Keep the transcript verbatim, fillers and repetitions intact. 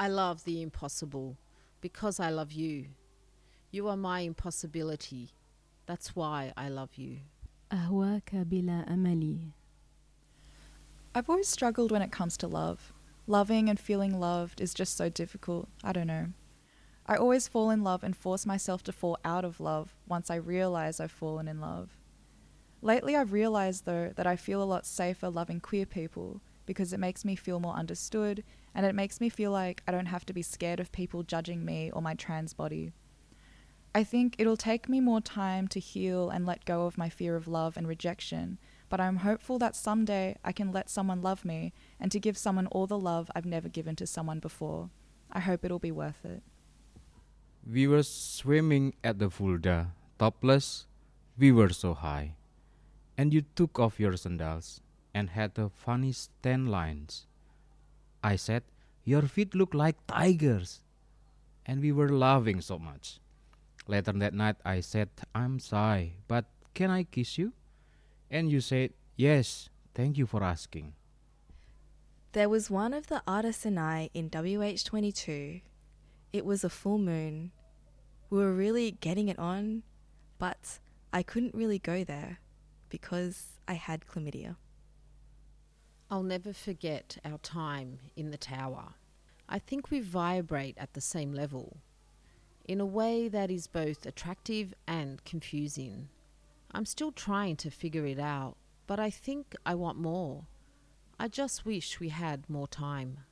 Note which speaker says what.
Speaker 1: I love the impossible because I love you. You are my impossibility. That's why I love you.
Speaker 2: أهواك بلا أملي.
Speaker 3: I've always struggled when it comes to love. Loving and feeling loved is just so difficult. I don't know. I always fall in love and force myself to fall out of love once I realise I've fallen in love. Lately I've realised though that I feel a lot safer loving queer people because it makes me feel more understood and it makes me feel like I don't have to be scared of people judging me or my trans body. I think it'll take me more time to heal and let go of my fear of love and rejection, but I'm hopeful that someday I can let someone love me and to give someone all the love I've never given to someone before. I hope it'll be worth it.
Speaker 4: We were swimming at the Fulda, topless, we were so high. And you took off your sandals and had the funniest tan lines. I said, your feet look like tigers. And we were laughing so much. Later that night I said, I'm shy, but can I kiss you? And you said, yes, thank you for asking.
Speaker 5: There was one of the artists and I in W H twenty-two. It was a full moon. We were really getting it on, but I couldn't really go there because I had chlamydia.
Speaker 1: I'll never forget our time in the tower. I think we vibrate at the same level, in a way that is both attractive and confusing. I'm still trying to figure it out, but I think I want more. I just wish we had more time.